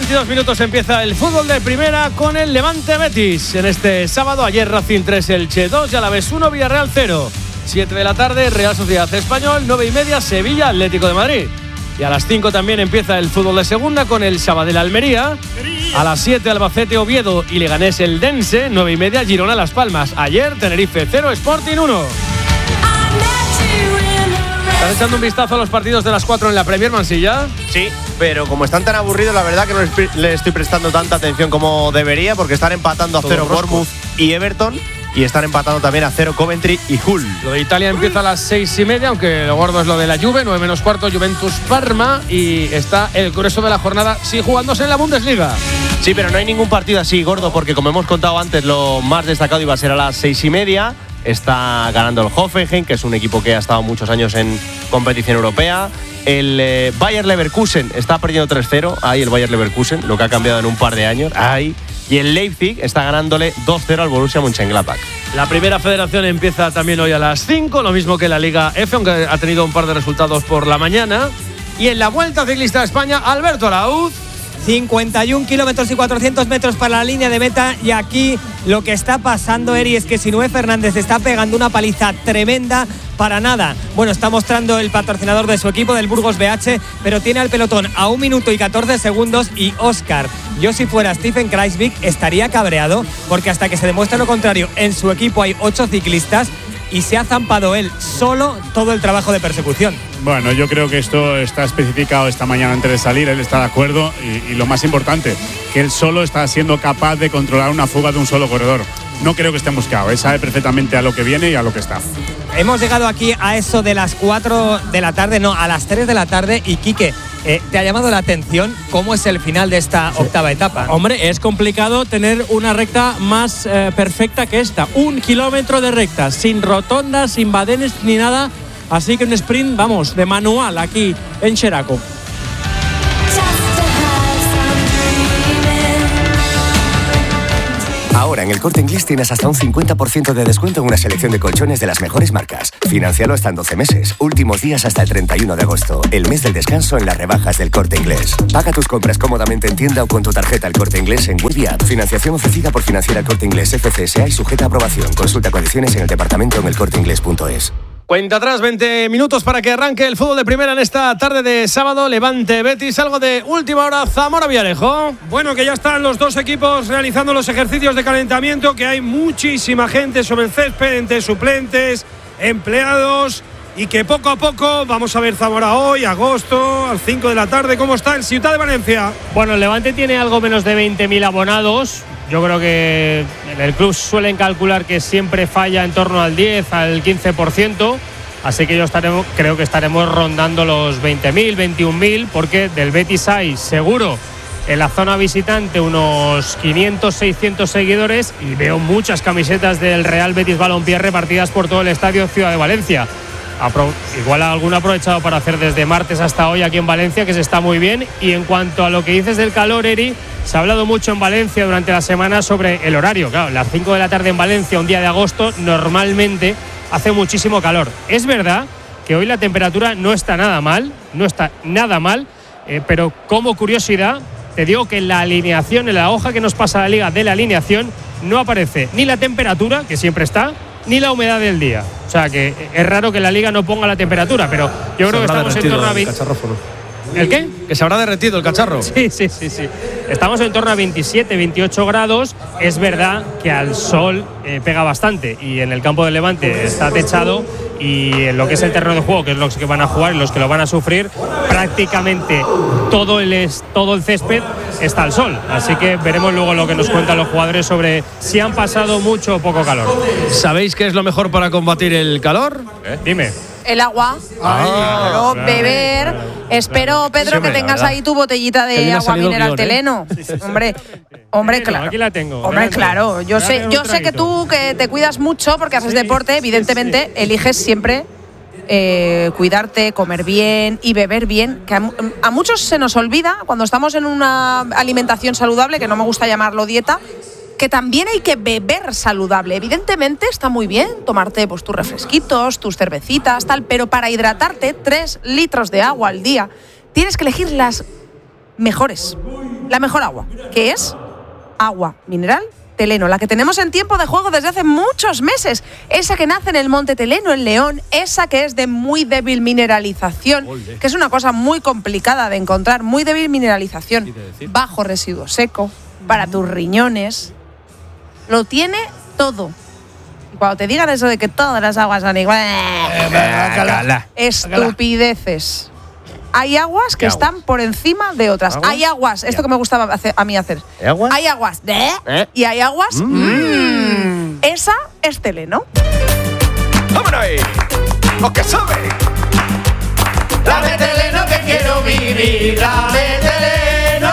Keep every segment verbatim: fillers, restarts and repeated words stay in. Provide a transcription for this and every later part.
veintidós minutos empieza el fútbol de primera con el Levante Betis. En este sábado, ayer Racing tres, Elche dos, y a la vez uno, Villarreal cero. siete de la tarde, Real Sociedad Español, nueve y media, Sevilla Atlético de Madrid. Y a las cinco también empieza el fútbol de segunda con el Sabadell Almería. A las siete, Albacete Oviedo y Leganés Eldense. nueve y media, Girona Las Palmas. Ayer, Tenerife cero, Sporting uno. ¿Estás echando un vistazo a los partidos de las cuatro en la Premier, Mansilla? Sí, pero como están tan aburridos, la verdad que no les, les estoy prestando tanta atención como debería, porque están empatando a cero Bournemouth y Everton, y están empatando también a cero Coventry y Hull. Lo de Italia empieza a las seis y media, aunque lo gordo es lo de la Juve, nueve menos cuarto, Juventus Parma, y está el grueso de la jornada sí jugándose en la Bundesliga. Sí, pero no hay ningún partido así gordo, porque como hemos contado antes, lo más destacado iba a ser a las seis y media. Está ganando el Hoffenheim, que es un equipo que ha estado muchos años en competición europea. El eh, Bayer Leverkusen está perdiendo tres cero. Ahí el Bayer Leverkusen, lo que ha cambiado en un par de años. Ahí. Y el Leipzig está ganándole dos cero al Borussia Mönchengladbach. La primera federación empieza también hoy a las cinco, lo mismo que la Liga F, aunque ha tenido un par de resultados por la mañana. Y en la Vuelta Ciclista a España, Alberto Arauz. cincuenta y un kilómetros y cuatrocientos metros para la línea de meta, y aquí lo que está pasando, Eri, es que Sinué Fernández está pegando una paliza tremenda para nada. Bueno, está mostrando el patrocinador de su equipo, del Burgos B H, pero tiene al pelotón a un minuto y catorce segundos y Oscar. Yo, si fuera Stephen Kruijswijk, estaría cabreado, porque hasta que se demuestre lo contrario, en su equipo hay ocho ciclistas y se ha zampado él solo todo el trabajo de persecución. Bueno, yo creo que esto está especificado esta mañana antes de salir, él está de acuerdo y, y lo más importante, que él solo está siendo capaz de controlar una fuga de un solo corredor. No creo que esté mosqueado, él sabe perfectamente a lo que viene y a lo que está. Hemos llegado aquí a eso de las cuatro de la tarde, no, a las tres de la tarde, y Quique, eh, ¿te ha llamado la atención cómo es el final de esta sí. octava etapa? Hombre, es complicado tener una recta más eh, perfecta que esta. Un kilómetro de recta, sin rotondas, sin badenes ni nada. Así que un sprint, vamos, de manual aquí en Xeraco. Ahora en el Corte Inglés tienes hasta un cincuenta por ciento de descuento en una selección de colchones de las mejores marcas. Financialo hasta en doce meses. Últimos días hasta el treinta y uno de agosto. El mes del descanso en las rebajas del Corte Inglés. Paga tus compras cómodamente en tienda o con tu tarjeta El Corte Inglés en Web y App. Financiación ofrecida por Financiera El Corte Inglés F C S A y sujeta a aprobación. Consulta condiciones en el departamento en el corte inglés punto es. Cuenta atrás, veinte minutos para que arranque el fútbol de primera en esta tarde de sábado. Levante Betis, algo de última hora, Zamora Villarejo. Bueno, que ya están los dos equipos realizando los ejercicios de calentamiento, que hay muchísima gente sobre el césped, entre suplentes, empleados, y que poco a poco vamos a ver Zamora hoy, agosto, al cinco de la tarde. ¿Cómo está el Ciutat de Valencia? Bueno, el Levante tiene algo menos de veinte mil abonados. Yo creo que en el club suelen calcular que siempre falla en torno al diez, al quince por ciento. Así que yo estaremos, creo que estaremos rondando los veinte mil, veintiún mil, porque del Betis hay seguro en la zona visitante unos quinientos, seiscientos seguidores, y veo muchas camisetas del Real Betis Balompié repartidas por todo el estadio Ciudad de Valencia. Apro- igual alguno ha aprovechado para hacer desde martes hasta hoy aquí en Valencia, que se está muy bien. Y en cuanto a lo que dices del calor, Eri, se ha hablado mucho en Valencia durante la semana sobre el horario. Claro, las cinco de la tarde en Valencia, un día de agosto, normalmente hace muchísimo calor. Es verdad que hoy la temperatura no está nada mal, no está nada mal, eh, pero como curiosidad, te digo que en la alineación, en la hoja que nos pasa a la liga de la alineación, no aparece ni la temperatura, que siempre está, ni la humedad del día. O sea que es raro que la liga no ponga la temperatura, pero yo creo que estamos en torno a veinte. ¿El qué? Que se habrá derretido el cacharro. Sí, sí, sí, sí. Estamos en torno a veintisiete, veintiocho grados. Es verdad que al sol eh, pega bastante, y en el campo del Levante está techado, y en lo que es el terreno de juego, que es los que van a jugar y los que lo van a sufrir, prácticamente todo el, es, todo el césped está al sol. Así que veremos luego lo que nos cuentan los jugadores sobre si han pasado mucho o poco calor. ¿Sabéis qué es lo mejor para combatir el calor? ¿Eh? Dime. El agua. Ah, claro, claro, beber. claro. Espero, Pedro, Siempre, que tengas la ahí tu botellita Que de bien ha agua salido mineral guión, ¿eh? Teleno. Sí, sí, sí. Hombre, hombre, Aquí claro. Aquí la tengo. Hombre, Delante. claro. Yo Voy a sé, hacer yo un sé que traguito. tú que te cuidas mucho porque haces Sí, deporte, sí, evidentemente, sí. eliges siempre eh, cuidarte, comer bien y beber bien. Que a, a muchos se nos olvida cuando estamos en una alimentación saludable, que no me gusta llamarlo dieta, que también hay que beber saludable. Evidentemente está muy bien tomarte pues, tus refresquitos, tus cervecitas, tal, pero para hidratarte, tres litros de agua al día, tienes que elegir las mejores. La mejor agua, que es agua mineral Teleno, la que tenemos en tiempo de juego desde hace muchos meses. Esa que nace en el Monte Teleno, en León, esa que es de muy débil mineralización, Olé. que es una cosa muy complicada de encontrar, muy débil mineralización, bajo residuo seco, para tus riñones. Lo tiene todo. Y cuando te digan eso de que todas las aguas son iguales, eh, estupideces. Hay aguas que están aguas? por encima de otras. ¿Aguas? Hay aguas, esto que me gustaba hacer, a mí hacer. ¿Hay aguas? Hay aguas de ¿Eh? y hay aguas. Mm. Mm. Esa es Teleno. ¡Vámonos ahí! ¡O que sabe! La de Teleno que quiero vivir, la de Teleno.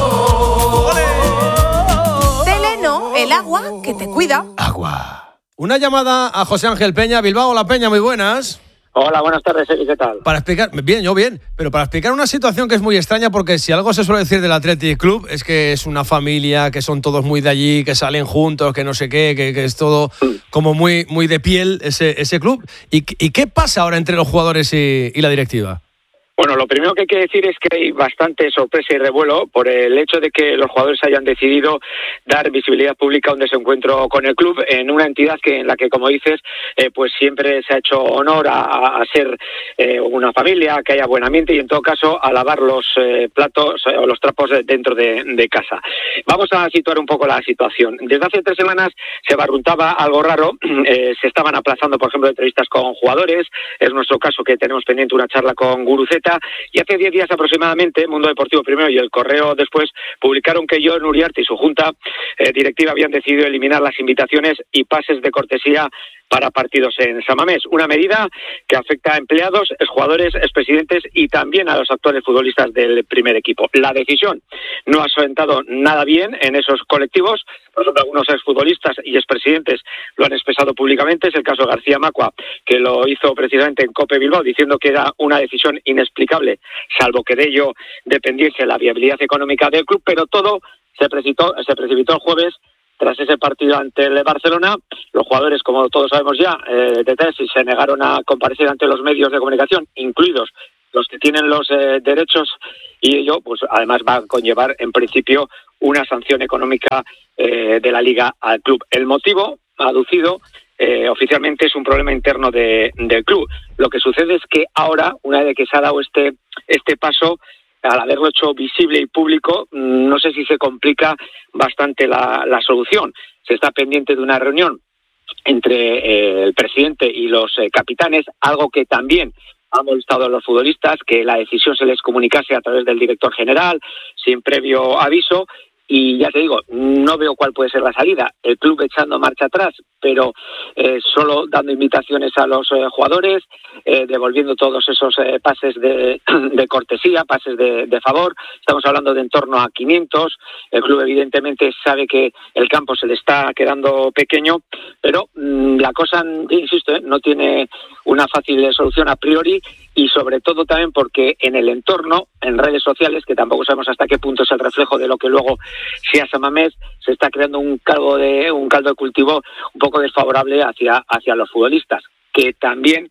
¡Olé! Teleno, el agua que te cuida. Agua. Una llamada a José Ángel Peña, Bilbao. La Peña, muy buenas. Hola, buenas tardes, Eli, ¿qué tal? Para explicar, bien, yo bien, pero para explicar una situación que es muy extraña, porque si algo se suele decir del Athletic Club es que es una familia, que son todos muy de allí, que salen juntos, que no sé qué, que, que es todo como muy, muy de piel ese, ese club. ¿Y, ¿Y qué pasa ahora entre los jugadores y, y la directiva? Bueno, lo primero que hay que decir es que hay bastante sorpresa y revuelo por el hecho de que los jugadores hayan decidido dar visibilidad pública a un desencuentro con el club en una entidad que en la que, como dices, eh, pues siempre se ha hecho honor a, a ser eh, una familia, que haya buen ambiente y, en todo caso, a lavar los eh, platos o los trapos dentro de, de casa. Vamos a situar un poco la situación. Desde hace tres semanas se barruntaba algo raro. Eh, se estaban aplazando, por ejemplo, entrevistas con jugadores. Es nuestro caso que tenemos pendiente una charla con Guruceta. Y hace diez días aproximadamente, Mundo Deportivo primero y El Correo después, publicaron que Jon Uriarte y su junta eh, directiva habían decidido eliminar las invitaciones y pases de cortesía para partidos en San Mamés. Una medida que afecta a empleados, exjugadores, expresidentes y también a los actuales futbolistas del primer equipo. La decisión no ha sentado nada bien en esos colectivos. Por ejemplo, algunos exfutbolistas y expresidentes lo han expresado públicamente. Es el caso de García Macua, que lo hizo precisamente en COPE Bilbao, diciendo que era una decisión inexplicable, salvo que de ello dependiese la viabilidad económica del club, pero todo se precipitó, se precipitó el jueves. Tras ese partido ante el Barcelona, los jugadores, como todos sabemos ya, eh, de tesis se negaron a comparecer ante los medios de comunicación, incluidos los que tienen los eh, derechos, y ello, pues además va a conllevar, en principio, una sanción económica eh, de la Liga al club. El motivo aducido eh, oficialmente es un problema interno de, del club. Lo que sucede es que ahora, una vez que se ha dado este, este paso, al haberlo hecho visible y público, no sé si se complica bastante la, la solución. Se está pendiente de una reunión entre eh, el presidente y los eh, capitanes, algo que también ha molestado a los futbolistas, que la decisión se les comunicase a través del director general, sin previo aviso. Y ya te digo, no veo cuál puede ser la salida. El club echando marcha atrás, pero eh, solo dando invitaciones a los eh, jugadores, eh, devolviendo todos esos eh, pases de, de cortesía, pases de, de favor. Estamos hablando de en torno a quinientos. El club evidentemente sabe que el campo se le está quedando pequeño, pero mmm, la cosa, insisto, eh, no tiene una fácil solución a priori, y sobre todo también porque en el entorno, en redes sociales, que tampoco sabemos hasta qué punto es el reflejo de lo que luego sea San Mamés, se está creando un caldo de un caldo de cultivo un poco desfavorable hacia, hacia los futbolistas, que también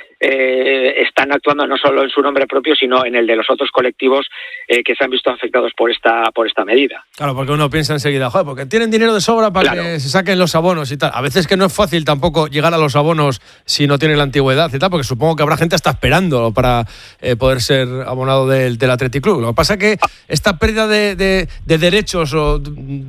eh, están actuando no solo en su nombre propio, sino en el de los otros colectivos eh, que se han visto afectados por esta por esta medida. Claro, porque uno piensa enseguida, joder, porque tienen dinero de sobra para claro. que se saquen los abonos y tal. A veces que no es fácil tampoco llegar a los abonos si no tienen la antigüedad y tal, porque supongo que habrá gente hasta esperando para eh, poder ser abonado del, del Athletic Club. Lo que pasa es que esta pérdida de, de, de derechos, o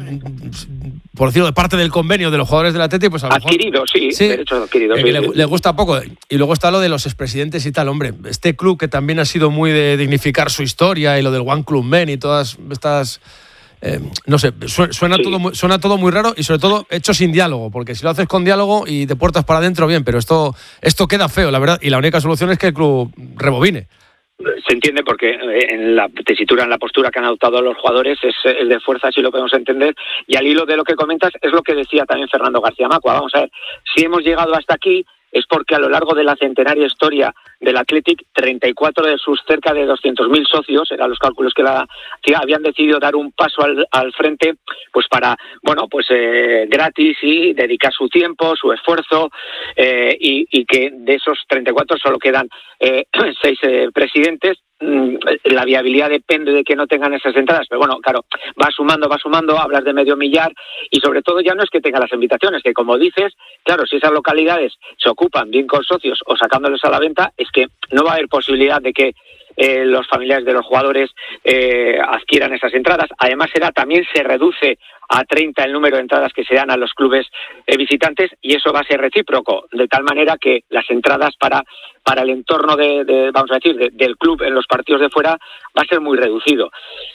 por decirlo, de parte del convenio de los jugadores del Athletic, pues a lo mejor, adquiridos, sí, sí, derechos adquiridos. Eh, sí, le, sí. le gusta poco. Y luego está lo de los expresidentes y tal. Hombre, este club que también ha sido muy de dignificar su historia, y lo del One Club Men y todas estas... Eh, no sé, suena, sí. todo muy, suena todo muy raro, y sobre todo hecho sin diálogo, porque si lo haces con diálogo y de puertas para adentro, bien, pero esto, esto queda feo, la verdad, y la única solución es que el club rebobine. Se entiende porque en la tesitura, en la postura que han adoptado los jugadores es, es de fuerza, si lo podemos entender, y al hilo de lo que comentas es lo que decía también Fernando García Macua. Vamos a ver, si hemos llegado hasta aquí es porque a lo largo de la centenaria historia del Athletic, treinta y cuatro de sus cerca de doscientos mil socios, eran los cálculos que la que habían decidido dar un paso al, al frente, pues para, bueno, pues eh, gratis y dedicar su tiempo, su esfuerzo, eh, y, y que de esos treinta y cuatro solo quedan eh, seis eh, presidentes. La viabilidad depende de que no tengan esas entradas, pero bueno, claro, va sumando, va sumando, hablas de medio millar y sobre todo ya no es que tenga las invitaciones, que como dices, claro, si esas localidades se ocupan bien con socios o sacándoles a la venta, es que no va a haber posibilidad de que eh, los familiares de los jugadores eh, adquieran esas entradas. Además, será también se reduce a treinta el número de entradas que se dan a los clubes eh, visitantes y eso va a ser recíproco, de tal manera que las entradas para para el entorno de, de vamos a decir, de, del club en los partidos de fuera va a ser muy reducido.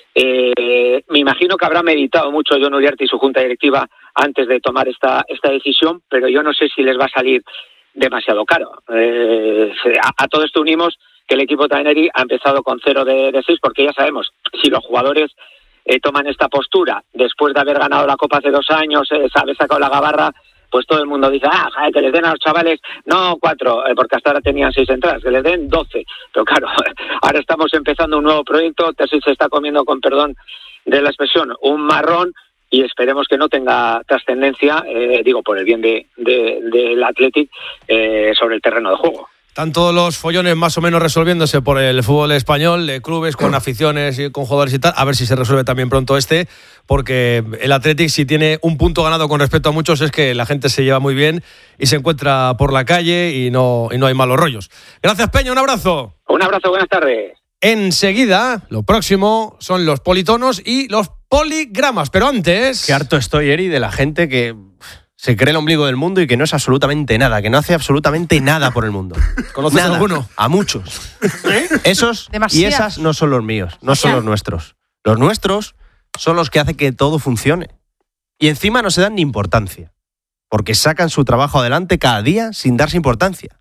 Eh, me imagino que habrá meditado mucho Jon Uriarte y su junta directiva antes de tomar esta esta decisión, pero yo no sé si les va a salir demasiado caro. Eh, a, a todo esto unimos que el equipo Taineri ha empezado con cero de, de seis, porque ya sabemos, si los jugadores eh, toman esta postura después de haber ganado la Copa hace dos años, eh, haber sacado la gabarra, pues todo el mundo dice, ah, joder, que les den a los chavales, no cuatro, eh, porque hasta ahora tenían seis entradas, que les den doce. Pero claro, ahora estamos empezando un nuevo proyecto, Terzi se está comiendo, con perdón de la expresión, un marrón, y esperemos que no tenga trascendencia, eh, digo, por el bien de, de, del Athletic, eh, sobre el terreno de juego. Están todos los follones más o menos resolviéndose por el fútbol español, de clubes con aficiones y con jugadores y tal. A ver si se resuelve también pronto este, porque el Athletic, si tiene un punto ganado con respecto a muchos, es que la gente se lleva muy bien y se encuentra por la calle y no, y no hay malos rollos. Gracias, Peña, un abrazo. Un abrazo, buenas tardes. Enseguida, lo próximo son los politonos y los poligramas, pero antes... Qué harto estoy, Eri, de la gente que se cree el ombligo del mundo y que no es absolutamente nada, que no hace absolutamente nada por el mundo. ¿Conoces nada, alguno? A muchos. ¿Eh? Esos Demasiado. Y esas no son los míos, no son los nuestros. Los nuestros son los que hacen que todo funcione. Y encima no se dan ni importancia, porque sacan su trabajo adelante cada día sin darse importancia.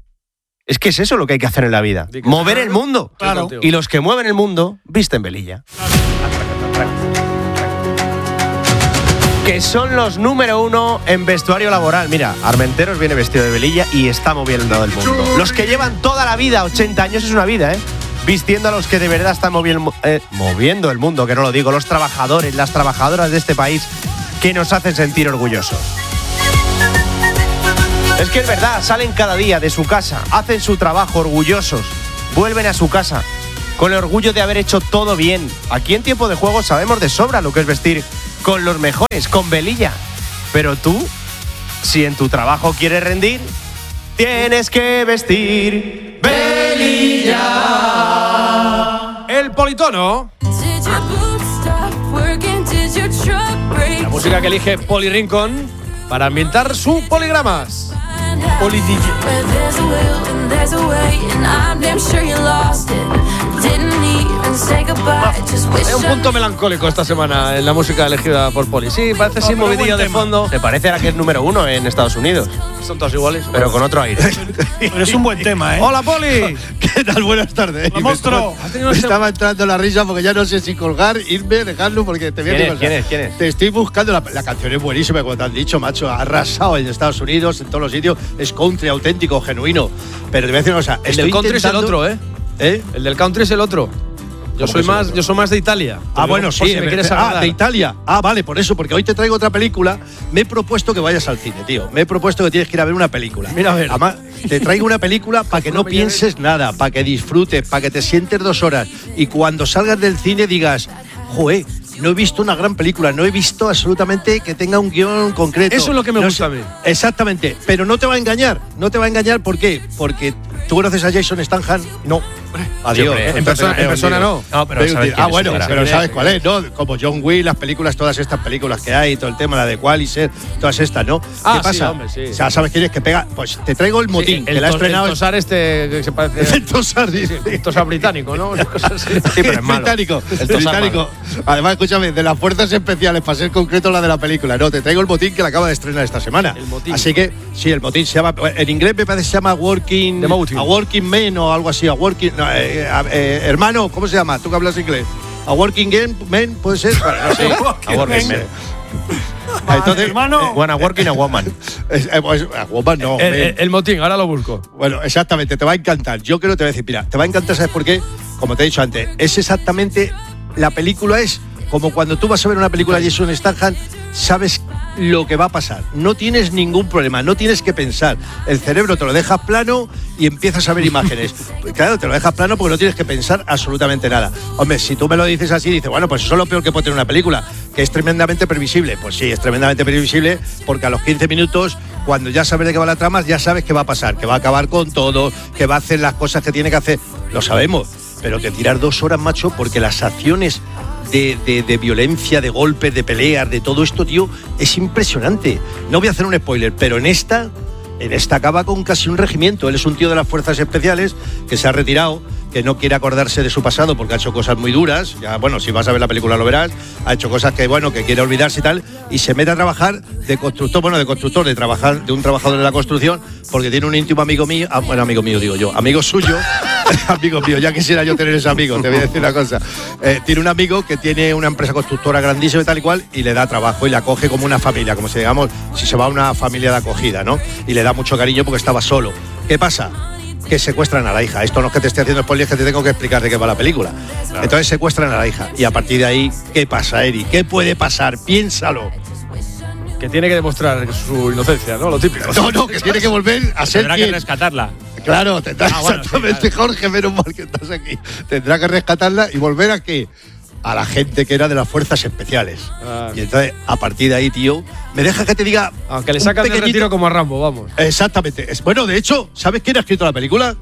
Es que es eso lo que hay que hacer en la vida. Mover el mundo. Claro. Y los que mueven el mundo visten velilla. Que son los número uno en vestuario laboral. Mira, Armenteros viene vestido de velilla y está moviendo el mundo. Los que llevan toda la vida, ochenta años es una vida, ¿eh? Vistiendo a los que de verdad están moviendo, eh, moviendo el mundo, que no lo digo, los trabajadores, las trabajadoras de este país que nos hacen sentir orgullosos. Es que es verdad, salen cada día de su casa, hacen su trabajo orgullosos, vuelven a su casa con el orgullo de haber hecho todo bien. Aquí en Tiempo de Juego sabemos de sobra lo que es vestir con los mejores, con velilla. Pero tú, si en tu trabajo quieres rendir, tienes que vestir velilla. El politono. La música que elige Poli Rincón para ambientar su poligramas. Poli D J. Hay un punto melancólico esta semana en la música elegida por Poli. Sí, parece así movidillo de fondo. ¿Te parece a la que es número uno en Estados Unidos? Son todos iguales, pero con otro aire. Pero es un buen tema, ¿eh? Hola, Poli. ¿Qué tal? Buenas tardes. Hola, monstruo. Me, me estaba entrando la risa porque ya no sé si colgar, irme, dejarlo, porque te voy a ¿Quién es? ¿Quién es? ¿Quién es? Te estoy buscando. La, la canción es buenísima, como te han dicho, macho. Ha arrasado en Estados Unidos, en todos los sitios. Es country auténtico, genuino. Pero te voy a decir una cosa. El del country es el otro, ¿eh? ¿Eh? El del country es el otro. Yo soy más, yo soy más de Italia. Ah, bueno, sí. Si me quieres ah, de Italia. Ah, vale, por eso, porque hoy te traigo otra película. Me he propuesto que vayas al cine, tío. Me he propuesto que tienes que ir a ver una película. Mira, a ver. Además, te traigo una película para que no pienses nada, para que disfrutes, para que te sientes dos horas. Y cuando salgas del cine digas, joder, no he visto una gran película, no he visto absolutamente que tenga un guión concreto. Eso es lo que me no gusta sé, a mí. Exactamente, pero no te va a engañar. No te va a engañar, ¿por qué? Porque tú conoces a Jason Statham. No. Adiós. Hombre, en persona, en persona no. No, pero sabes ah, bueno, es, pero sabes cuál es, ¿no? Como John Wick, las películas, todas estas películas que hay, todo el tema, la de Qualiser, todas estas, ¿no? Ah, ¿qué pasa? Sí, hombre, sí. O sea, ¿sabes quién es que pega? Pues te traigo el motín, sí, que el la ha estrenado. El tosar este que se parece. El tosar, dice. El tosar británico, ¿no? Una cosa así. Sí, pero es malo. Británico. El británico. Además, escúchame, de las fuerzas especiales, para ser concreto la de la película, no, te traigo el motín que la acaba de estrenar esta semana. El motín. Así que, sí, el motín se llama, en inglés me parece que se llama Working, a Working Man o algo así, a Working, no, eh, eh, hermano, ¿cómo se llama? Tú que hablas inglés. A Working Man, puede ser. Bueno, no sé. A Working Man. Entonces, hermano. Wanna working a woman. Es- eh, pues, a woman no. El, men. el- el motín, ahora lo busco. Bueno, exactamente, te va a encantar. Yo creo que te voy a decir, mira, te va a encantar, ¿sabes por qué? Como te he dicho antes, es exactamente, la película es como cuando tú vas a ver una película de Jason Statham, sabes lo que va a pasar. No tienes ningún problema, no tienes que pensar. El cerebro te lo dejas plano y empiezas a ver imágenes. Claro, te lo dejas plano porque no tienes que pensar absolutamente nada. Hombre, si tú me lo dices así, dices, bueno, pues eso es lo peor que puede tener una película, que es tremendamente previsible. Pues sí, es tremendamente previsible porque a los quince minutos, cuando ya sabes de qué va la trama, ya sabes qué va a pasar, que va a acabar con todo, que va a hacer las cosas que tiene que hacer. Lo sabemos, pero que tirar dos horas, macho, porque las acciones de, de, de violencia, de golpes, de peleas, de todo esto, tío, es impresionante. No voy a hacer un spoiler, pero en esta, en esta acaba con casi un regimiento. Él es un tío de las fuerzas especiales que se ha retirado, que no quiere acordarse de su pasado porque ha hecho cosas muy duras. Ya, bueno, si vas a ver la película lo verás. Ha hecho cosas que, bueno, que quiere olvidarse y tal. Y se mete a trabajar de constructor, bueno, de constructor, de trabajar, de un trabajador de la construcción, porque tiene un íntimo amigo mío, ah, bueno, amigo mío digo yo, amigo suyo, amigo mío, ya quisiera yo tener ese amigo, te voy a decir una cosa. Eh, tiene un amigo que tiene una empresa constructora grandísima y tal y cual, y le da trabajo y le acoge como una familia, como si digamos, si se va a una familia de acogida, ¿no? Y le da mucho cariño porque estaba solo. ¿Qué pasa? Que secuestran a la hija. Esto no es que te esté haciendo spoilers, que te tengo que explicar de qué va la película. Claro. Entonces secuestran a la hija. Y a partir de ahí, ¿qué pasa, Eri? ¿Qué puede pasar? Piénsalo. Que tiene que demostrar su inocencia, ¿no? Lo típico. No, no, que tiene que volver a ser Tendrá quien. que rescatarla. Claro, tendrá, Ah, bueno, exactamente, sí, claro. Jorge, menos mal que estás aquí. Tendrá que rescatarla y volver a qué? A la gente que era de las fuerzas especiales. Ah. Y entonces, a partir de ahí, tío, me deja que te diga. Aunque le un sacan de pequeñito- retiro como a Rambo, vamos. Exactamente. Es, bueno, de hecho, ¿sabes quién ha escrito la película?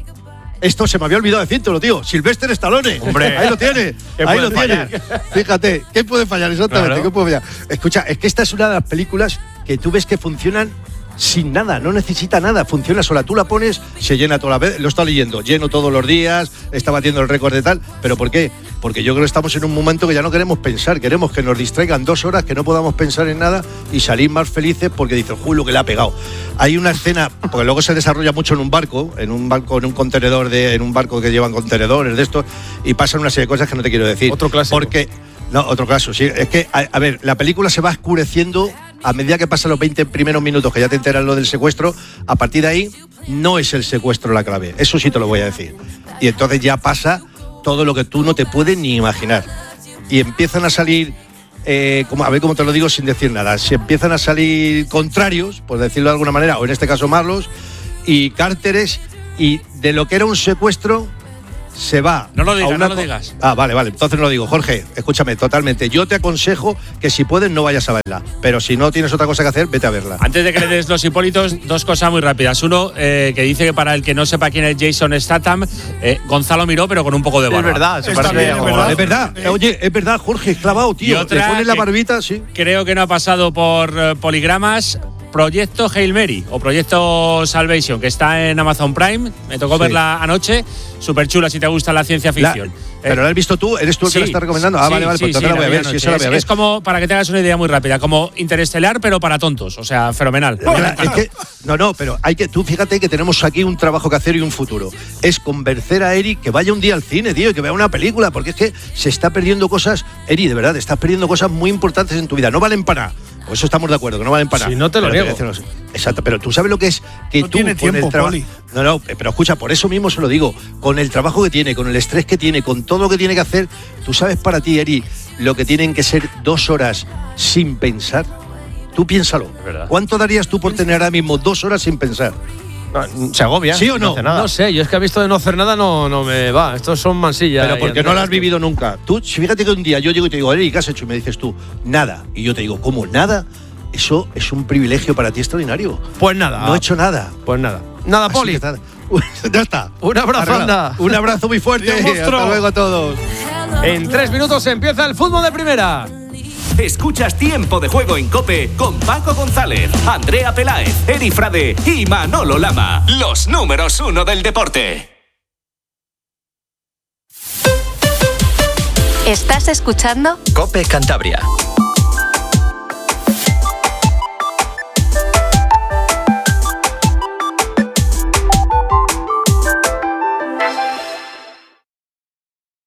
Esto se me había olvidado decírtelo, tío. Sylvester Stallone. Hombre. Ahí lo tiene. ¿Qué Ahí puede lo tiene. fallar? Fíjate, ¿qué puede fallar exactamente? Claro. ¿Qué puede fallar? Escucha, es que esta es una de las películas que tú ves que funcionan sin nada, no necesita nada, funciona sola. Tú la pones, se llena toda la vez, lo está leyendo, lleno todos los días, está batiendo el récord de tal. ¿Pero por qué? Porque yo creo que estamos en un momento que ya no queremos pensar, queremos que nos distraigan dos horas, que no podamos pensar en nada y salir más felices porque dice, uy, lo que le ha pegado. Hay una escena, porque luego se desarrolla mucho en un barco, en un barco, en un contenedor, de, en un barco que llevan contenedores de estos, y pasan una serie de cosas que no te quiero decir. Otro clásico. Porque, no, otro caso, sí. Es que, a, a ver, la película se va oscureciendo a medida que pasan los veinte primeros minutos que ya te enteras lo del secuestro. A partir de ahí, no es el secuestro la clave. Eso sí te lo voy a decir. Y entonces ya pasa todo lo que tú no te puedes ni imaginar. Y empiezan a salir, eh, como, a ver cómo te lo digo sin decir nada, se empiezan a salir contrarios, por decirlo de alguna manera, o en este caso Marlos, y cárteres, y de lo que era un secuestro se va. No lo digas, a una no lo co- digas. Ah, vale, vale, entonces no lo digo. Jorge, escúchame, totalmente. Yo te aconsejo que si puedes no vayas a verla, pero si no tienes otra cosa que hacer, vete a verla. Antes de que le des los hipólitos, dos cosas muy rápidas. Uno, eh, que dice que para el que no sepa quién es Jason Statham, eh, Gonzalo miró, pero con un poco de barba. Es verdad, se Está parece bien, a es Gogol. verdad. Es verdad, oye, es verdad, Jorge, es clavado, Y tío. otra Te pones la que- barbita, sí. Creo que no ha pasado por eh, poligramas. Proyecto Hail Mary o Proyecto Salvation, que está en Amazon Prime. Me tocó Sí. verla anoche. Súper chula si te gusta la ciencia La- ficción. pero la has visto tú, eres tú el que la está recomendando. Ah, sí, vale, vale, sí, pues sí, entonces la voy a vi ver, sí, anoche. esa la voy a Es- ver. Es como, para que te hagas una idea muy rápida, como Interestelar, pero para tontos. O sea, fenomenal. Claro, es que- no, no, pero hay que, tú fíjate que tenemos aquí un trabajo que hacer y un futuro. Es convencer a Eri que vaya un día al cine, tío, y que vea una película, porque es que se está perdiendo cosas. Eri, de verdad, estás perdiendo cosas muy importantes en tu vida. No valen para nada. Por eso estamos de acuerdo, que no valen para nada. Si no te lo Pero niego. voy a decir una cosa. Exacto, pero tú sabes lo que es que No tú tiene con tiempo, el trabajo. Poli. No, no, pero escucha, por eso mismo se lo digo. Con el trabajo que tiene, con el estrés que tiene, con todo lo que tiene que hacer, tú sabes para ti, Eri, lo que tienen que ser dos horas sin pensar. Tú piénsalo. verdad. ¿Cuánto darías tú por tener ahora mismo dos horas sin pensar? Se agobia. ¿Sí o no? hace nada. No sé, yo es que he visto de no hacer nada, no, no me va. Estos son mansillas. Pero y porque no Andrés. lo has vivido nunca. Tú, si fíjate que un día yo llego y te digo, Eri, ¿qué has hecho? Y me dices tú, nada. Y yo te digo, ¿cómo nada? Eso es un privilegio para ti extraordinario. Pues nada. No he hecho nada. Pues nada. Nada, Así Poli. que está- ya está. Un abrazo, Arreglado. anda. Un abrazo muy fuerte. Adiós, monstruo. Hasta luego a todos. En tres minutos empieza el fútbol de primera. Escuchas Tiempo de Juego en COPE con Paco González, Andrea Peláez, Eri Frade y Manolo Lama. Los números uno del deporte. ¿Estás escuchando? COPE Cantabria.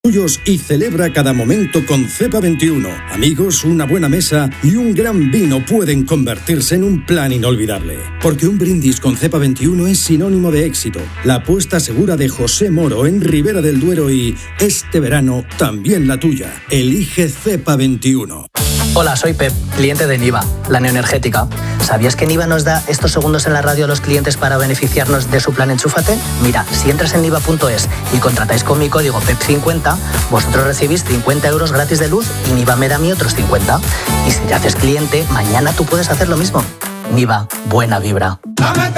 tuyos y celebra cada momento con Cepa veintiuno. Amigos, una buena mesa y un gran vino pueden convertirse en un plan inolvidable. Porque un brindis con Cepa veintiuno es sinónimo de éxito. La apuesta segura de José Moro en Ribera del Duero y, este verano, también la tuya. Elige Cepa veintiuno. Hola, soy Pep, cliente de Niva, la neoenergética. ¿Sabías que Niva nos da estos segundos en la radio a los clientes para beneficiarnos de su plan Enchúfate? Mira, si entras en niva punto es y contratáis con mi código P E P cincuenta, vosotros recibís cincuenta euros gratis de luz y Niva me da a mí otros cincuenta. Y si te haces cliente, mañana tú puedes hacer lo mismo. Niva, buena vibra.